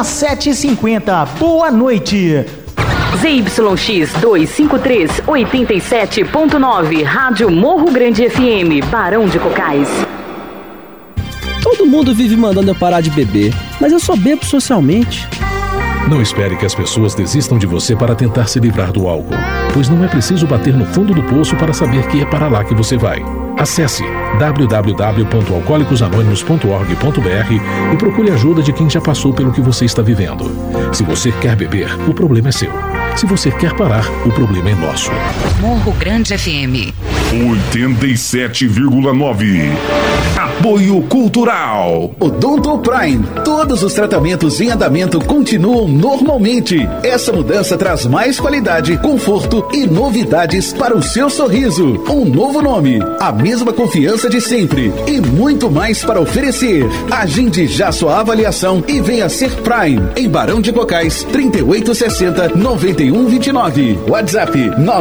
7h50. Boa noite. ZYX 253, 87.9, Rádio Morro Grande FM, Barão de Cocais. Todo mundo vive mandando eu parar de beber, mas eu só bebo socialmente. Não espere que as pessoas desistam de você para tentar se livrar do álcool, pois não é preciso bater no fundo do poço para saber que é para lá que você vai. Acesse www.alcoolicosanonimos.org.br e procure ajuda de quem já passou pelo que você está vivendo. Se você quer beber, o problema é seu. Se você quer parar, o problema é nosso. Morro Grande FM 87,9. Apoio Cultural. Odonto Prime. Todos os tratamentos em andamento continuam normalmente. Essa mudança traz mais qualidade, conforto e novidades para o seu sorriso. Um novo nome, a mesma confiança de sempre e muito mais para oferecer. Agende já sua avaliação e venha ser Prime em Barão de Cocais, 3860-9129. WhatsApp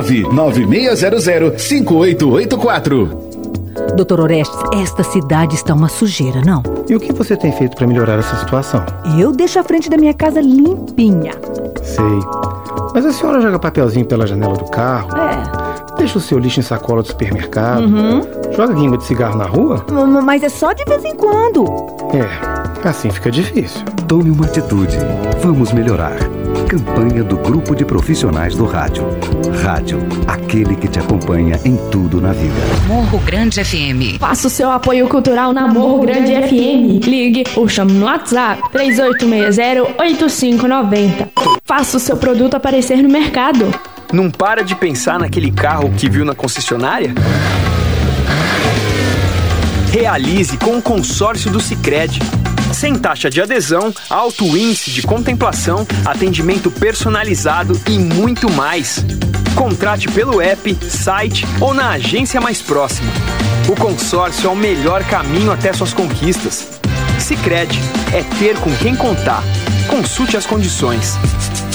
99600-5884. Doutor Orestes, esta cidade está uma sujeira, não? E o que você tem feito para melhorar essa situação? Eu deixo a frente da minha casa limpinha. Sei. Mas a senhora joga papelzinho pela janela do carro? Deixa o seu lixo em sacola do supermercado? Joga guimba de cigarro na rua? Mas é só de vez em quando. Assim fica difícil. Tome uma atitude. Vamos melhorar. Campanha do Grupo de Profissionais do Rádio. Rádio, aquele que te acompanha em tudo na vida. Morro Grande FM. Faça o seu apoio cultural na Morro Grande FM. Ligue ou chame no WhatsApp 3860-8590. Faça o seu produto aparecer no mercado. Não para de pensar naquele carro que viu na concessionária? Realize com o consórcio do Sicredi. Sem taxa de adesão, alto índice de contemplação, atendimento personalizado e muito mais. Contrate pelo app, site ou na agência mais próxima. O consórcio é o melhor caminho até suas conquistas. Sicredi é ter com quem contar. Consulte as condições.